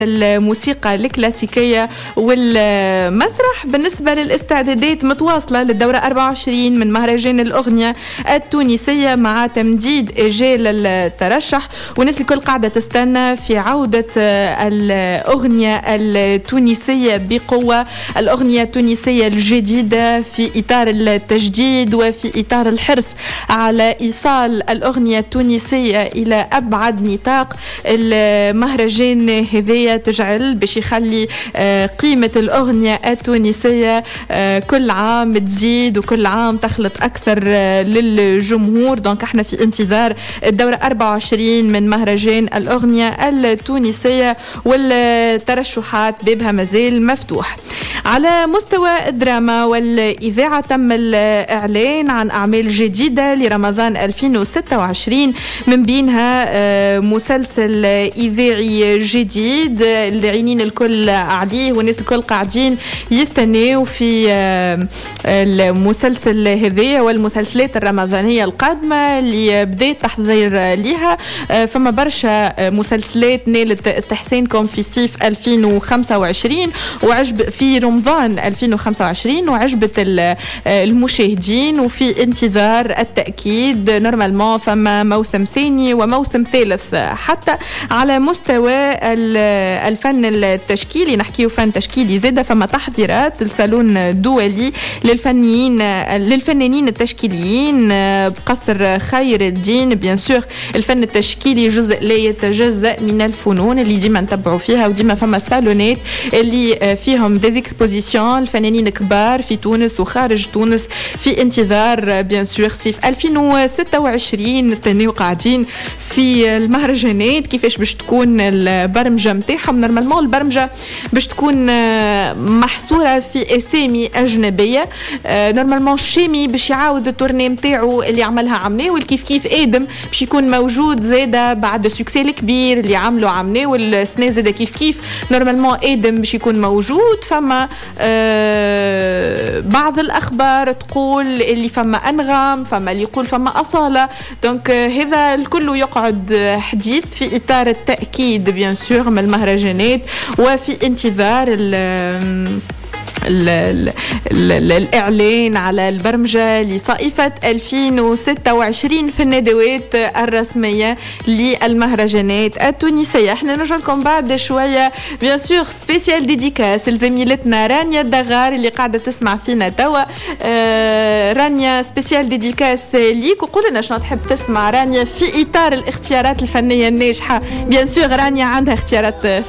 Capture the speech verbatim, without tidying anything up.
الموسيقى الكلاسيكية والمسرح. بالنسبة للاستعدادات متواصلة للدورة أربعة وعشرين من مهرجان الأغنية التونسية مع تمديد إجال الترشح، والناس الكل قاعدة تستنى في عودة الأغنية التونسية بقوة، الأغنية التونسية الجديدة في إطار التجديد وفي إطار الحرص على إيصال الأغنية التونسية إلى أبعد نطاق. المهرجان هذايا تجعل باش يخلي قيمة الأغنية التونسية كل عام تزيد وكل عام تخلط أكثر للجمهور. دونك احنا في انتظار الدورة أربعة وعشرين من مهرجان الأغنية التونسية، والترشحات بابها مازال مفتوح. على مستوى الدراما والإذاعة تم الإعلان عن أعمال جديدة لرمضان ألفين وستة وعشرين، من بينها مسلسل إذاعي جديد اللي عينين الكل عليه والناس الكل قاعدين يستنوا في المسلسل هذه والمسلسلات الرمضانية القادمة اللي بدأت تحضير لها. فما برشا مسلسلات نالت استحسانكم في صيف ألفين وخمسة وعشرين وعجب في رمضان ألفين وخمسة وعشرين وعجبت المشاهدين، وفي انتظار التأكيد نورمالمون فما موسم ثاني وموسم ثالث. حتى على مستوى الفن التشكيلي، نحكيه فن تشكيلي زادة، فما تحضيرات الصالون الدولي للفنيين للفنانين التشكيليين بقصر خير الدين. بيان سور الفن التشكيلي جزء لا يتجزأ من الفنون اللي ديما نتبعوا فيها، وديما فما صالونات اللي فيهم دي اكسبوزيسيون الفنانين كبار في تونس وخارج تونس. في انتظار بيان سور صيف ألفين وستة وعشرين نستنيو قاعدين في المهرجانات كيفاش باش تكون البرمجة متاعهم. نورمالمون البرمجة باش تكون محصورة في اسامي اجنبية. نورمالمون الشامي باش يعاود التورني متاعو اللي عملها عمناه، والكيف كيف ادم باش يكون موجود زاده بعد السكسي الكبير اللي عملوا عمناه، والسنه زاده كيف كيف نورمالمون ادم باش يكون موجود. فما آه بعض الاخبار تقول اللي فما انغام، فما اللي يقول فما اصاله. دونك هذا الكل يقعد حديث في اطار التاكيد بيان سور من المهرجانات، وفي انتظار ال ال ال ال الإعلان على البرمجة لصائفة ألفين وستة وعشرين في الندوات الرسمية للمهرجانات التونسية. احنا نرجع لكم بعد شوية بيان سور سبيسيال ديديكاس لزميلتنا رانيا الدغار اللي قاعدة تسمع فينا توا. آه رانيا سبيسيال ديديكاس ليك، وقول لنا شنو تحب تسمع رانيا في إطار الاختيارات الفنية الناجحة. بيان سور رانيا عندها اختيارات